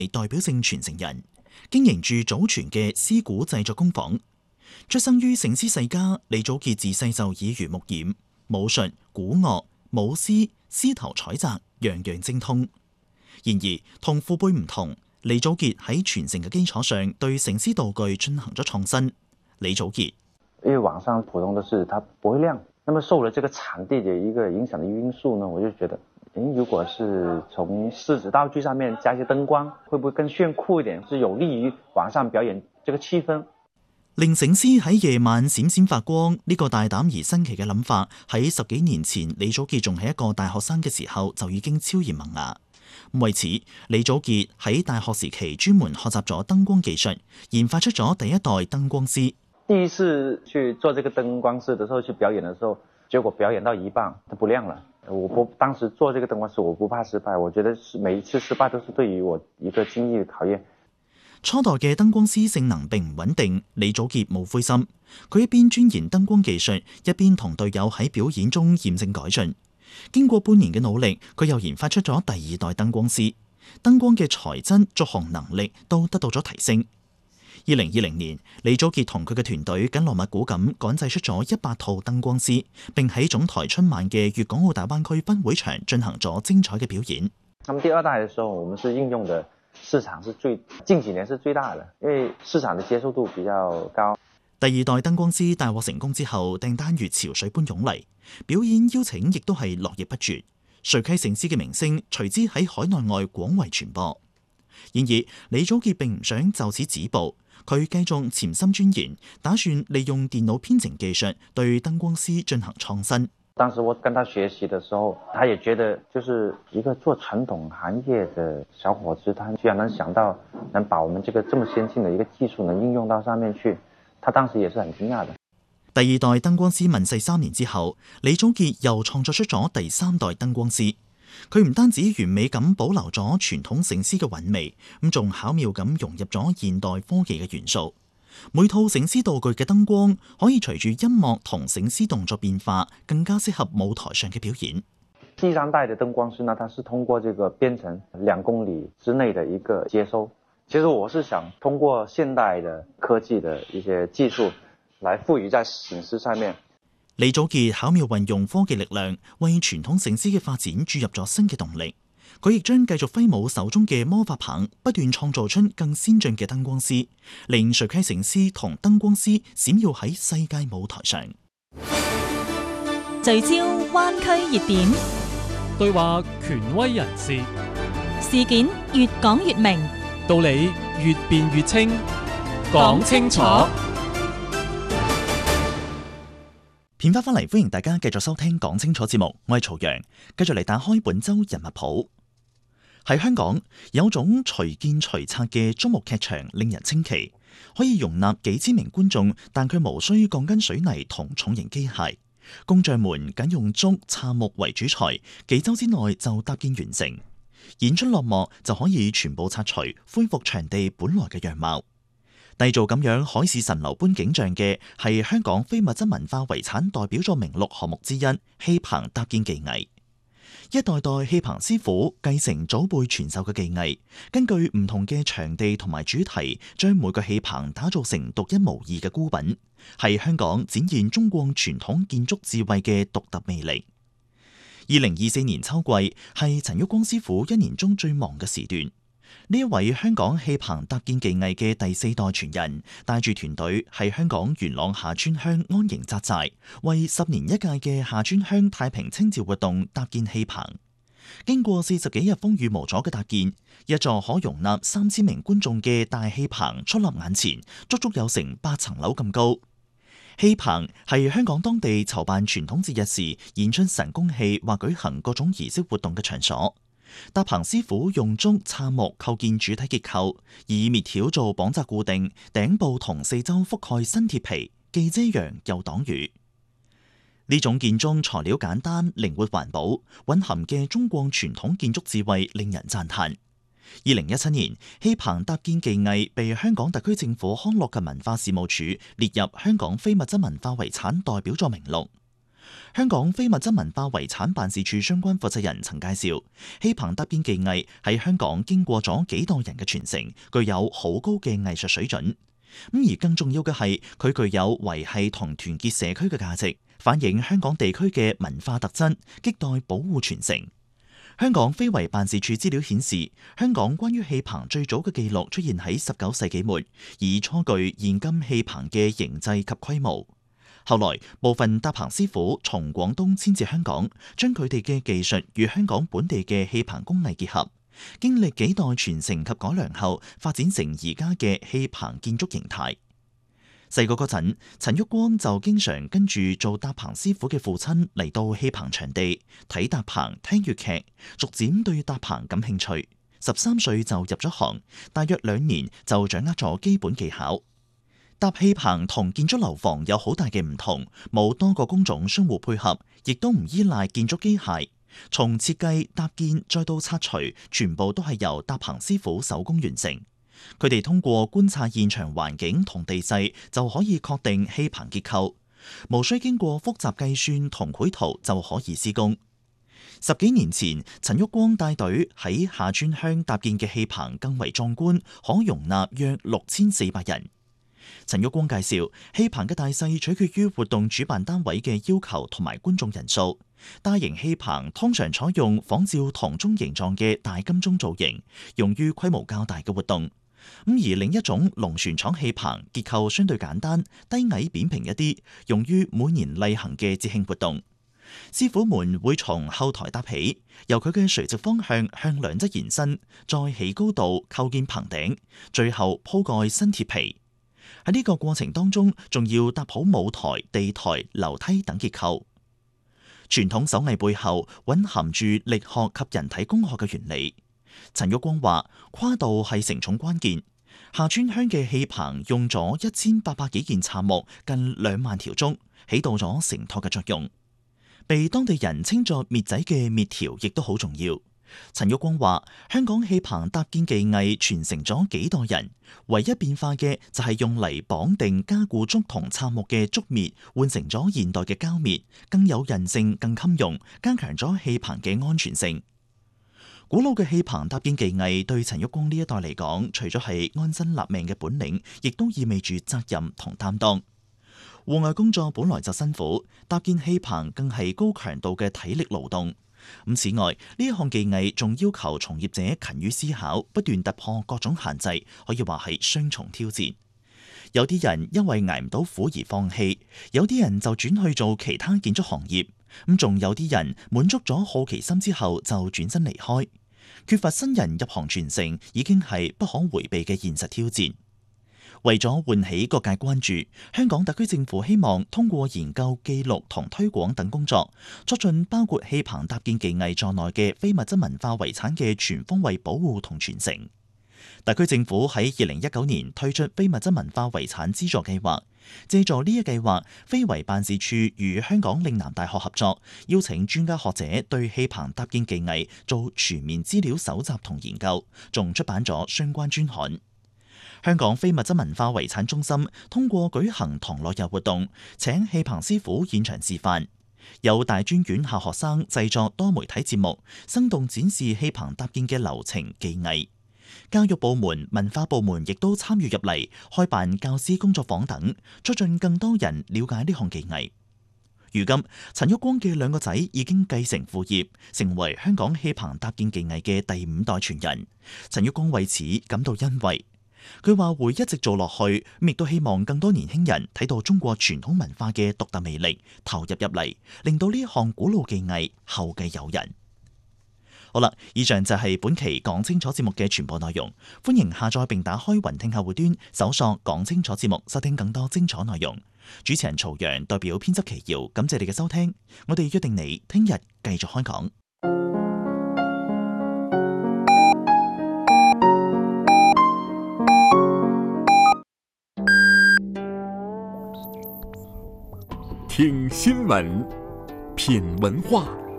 代表性傳承人，經營住祖傳嘅絲鼓製作工坊。出生於醒獅世家，李祖傑自細就耳濡目染，武術、鼓樂、舞獅、獅頭採摘，樣樣精通。然而，同父輩唔同，李祖傑喺傳承嘅基礎上，對醒獅道具進行咗創新。李祖傑， 因為網上普通的是它不會亮，那麼受了這個場地的一個影響的因素呢，我就覺得，如果是從獅子道具上面加一些燈光，會不會更炫酷一點？是有利於網上表演這個氣氛。 令醒獅喺夜晚閃閃發光，呢個大膽而新奇嘅諗法，喺10幾年前李祖傑仲係一個大學生嘅時候就已經超然萌芽。為此，李祖傑喺大學時期專門學習咗燈光技術，研發出咗第一代燈光師。 第一次去做這個燈光師的時候，去表演的時候，結果表演到一半，它不亮了。當時做這個燈光師，我不怕失敗，我覺得每一次失敗都是對於我一個經驗嘅考驗。 初代嘅燈光師性能並唔穩定，李祖傑冇灰心，佢一邊鑽研燈光技術，一邊同隊友喺表演中驗證改進。經過半年嘅努力，佢又研發出咗第二代燈光師，燈光嘅材質、續航能力都得到咗提升。2020年，李祖傑同佢嘅團隊緊鑼密鼓咁趕製出咗100套燈光師，並喺總台春晚嘅粵港澳大灣區分會場進行咗精彩嘅表演。 那麼第二代嘅時候，我們是應用的市場是近幾年是最大的，因為市場的接受度比較高。 第二代燈光師大獲成功之後，訂單如潮水般湧嚟，表演邀請亦都係絡繹不絕。垂溪醒獅嘅名聲隨之喺海內外廣為傳播。然而，李祖傑並唔想就此止步，佢繼續潛心鑽研，打算利用電腦編程技術對燈光師進行創新。 當時我跟他學習的時候，他也覺得就是一個做傳統行業的小伙子，他居然能想到能把我們這個這麼先進的一個技術能應用到上面去，他當時也是很驚訝的。 第二代燈光師問世3年之後，李祖傑又創作出咗第3代燈光師。佢唔單止完美咁保留咗傳統醒獅嘅韻味，咁仲巧妙咁融入咗現代科技嘅元素。每套醒獅道具嘅燈光可以隨住音樂同醒獅動作變化，更加適合舞台上嘅表演。 第3代的燈光師呢，它是通過這個編程2公里之內的一個接收。其實我是想通過現代的科技的一些技術來賦予在醒獅上面。 李祖傑巧妙運用科技力量，為傳統醒獅嘅發展注入咗新嘅動力。佢亦將繼續揮舞手中嘅魔法棒，不斷創造出更先進嘅燈光師，令垂溪醒獅同燈光師閃耀喺世界舞台上。 聚焦灣區熱點， 對話權威人士， 事件越講越明， 道理越辯越清，講清楚。 片花翻嚟，歡迎大家繼續收聽講清楚節目，我係曹陽，繼續嚟打開本周人物譜。喺香港有種隨建隨拆嘅竹木劇場令人稱奇，可以容納幾千名觀眾，但佢無需鋼筋水泥同重型機械，工匠們僅用竹杉木為主材，幾周之內就搭建完成。演出落幕就可以全部拆除，恢復場地本來嘅樣貌。締造咁樣海市蜃樓般景象嘅係香港非物質文化遺產代表作名錄項目之一戲棚搭建技藝。一代代戲棚師傅繼承祖輩傳授嘅技藝，根據唔同嘅場地同埋主題，將每個戲棚打造成獨一無二嘅孤品，係香港展現中國傳統建築智慧嘅獨特魅力。2024年秋季係陳旭光師傅1年中最忙嘅時段。呢一位香港戲棚搭建技藝嘅第4代傳人，帶住團隊喺香港元朗下村鄉安營紮寨，為10年一屆嘅下村鄉太平清醮活動搭建戲棚。經過40幾日風雨無阻嘅搭建，一座可容納3000名觀眾嘅大戲棚矗立眼前，足足有成8層樓咁高。戲棚係香港當地籌辦傳統節日時演出神功戲或舉行各種儀式活動嘅場所。搭棚師傅用竹杉木構建主體結構，以篾條做綁紮固定，頂部同四周覆蓋新鐵皮，既遮陽又擋雨。呢種建築材料簡單、靈活環保，蘊含嘅中國傳統建築智慧令人讚嘆。2017年，戲棚搭建技藝被香港特區政府康樂及文化事務署列入香港非物質文化遺產代表作名錄。 香港非物質文化遺產辦事處相關負責人曾介紹，戲棚搭建技藝喺香港經過咗幾代人嘅傳承，具有好高嘅藝術水準。而更重要嘅係，佢具有維繫同團結社區嘅價值，反映香港地區嘅文化特質，亟待保護傳承。香港非遺辦事處資料顯示，香港關於戲棚最早嘅記錄出現喺19世紀末，以初具現今戲棚嘅形制及規模。後來部分搭棚師傅從廣東遷至香港，將佢哋嘅技術與香港本地嘅戲棚工藝結合，經歷幾代傳承及改良後，發展成而家嘅戲棚建築形態。細個嗰陣，陳旭光就經常跟住做搭棚師傅嘅父親嚟到戲棚場地睇搭棚、聽粵劇，逐漸對搭棚感興趣。13歲就入咗行，大約2年就掌握咗基本技巧。搭戲棚同建築樓房有好大嘅唔同，冇多個工種相互配合，亦都唔依賴建築機械。從設計、搭建再到拆除，全部都係由搭棚師傅手工完成。佢哋通過觀察現場環境同地勢，就可以確定戲棚結構，無需經過複雜計算同繪圖就可以施工。10幾年前，陳旭光帶隊喺下川鄉搭建嘅戲棚更為壯觀，可容納約6400人。陳旭光介紹，戲棚嘅大細取決於活動主辦單位嘅要求同埋觀眾人數。大型戲棚通常採用仿照銅鐘形狀嘅大金鐘造型，用於規模較大嘅活動。而另一種龍船廠戲棚結構相對簡單，低矮扁平一啲，用於每年例行嘅節慶活動。師傅們會從後台搭起，由佢嘅垂直方向向兩側延伸，再起高度構建棚頂，最後鋪蓋新鐵皮。喺呢個過程當中，仲要搭好舞台、地台、樓梯等結構。傳統手藝背後蘊含住力學及人體工學嘅原理。陳旭光話：跨度係承重關鍵。下川鄉嘅戲棚用咗1800幾件杉木，近2萬條竹，起到咗承托嘅作用。被當地人稱作篾仔嘅篾條亦都好重要。陳旭光話：香港戲棚搭建技藝傳承咗幾代人，唯一變化嘅就係用嚟綁定加固竹同杉木嘅竹篾，換成咗現代嘅膠篾，更有韌性、更襟用，加強咗戲棚嘅安全性。古老嘅戲棚搭建技藝對陳旭光呢一代嚟講，除咗係安身立命嘅本領，亦都意味住責任同擔當。戶外工作本來就辛苦，搭建戲棚更係高強度嘅體力勞動。此外，呢一項技藝仲要求從業者勤於思考，不斷突破各種限制，可以話係雙重挑戰。有啲人因為捱唔到苦而放棄，有啲人就轉去做其他建築行業，仲有啲人滿足咗好奇心之後就轉身離開。缺乏新人入行傳承，已經係不可迴避嘅現實挑戰。為咗喚起各界關注，香港特區政府希望通過研究、記錄同推廣等工作，促進包括戲棚搭建技藝在內嘅非物質文化遺產嘅全方位保護同傳承。特區政府喺2019年推出非物質文化遺產資助計劃，借助呢一計劃，非遺辦事處與香港嶺南大學合作，邀請專家學者對戲棚搭建技藝做全面資料搜集同研究，仲出版咗相關專刊。香港非物質文化遺產中心通過舉行唐樂遊活動，請戲棚師傅現場示範，有大專院校學生製作多媒體節目，生動展示戲棚搭建嘅流程技藝。教育部門、文化部門亦都參與入嚟，開辦教師工作坊等，促進更多人了解呢項技藝。如今，陳旭光嘅2個仔已經繼承父業，成為香港戲棚搭建技藝嘅第5代傳人。陳旭光為此感到欣慰。佢話會一直做落去，亦都希望更多年輕人睇到中國傳統文化嘅獨特魅力，投入嚟，令到呢項古老技藝後繼有人。好啦，以上就係本期講清楚節目嘅全部內容。歡迎下載並打開雲聽客戶端，搜索講清楚節目，收聽更多精彩內容。主持人曹陽代表編輯奇瑤，感謝你嘅收聽。我哋約定你聽日繼續開講。 聽新聞，品文化，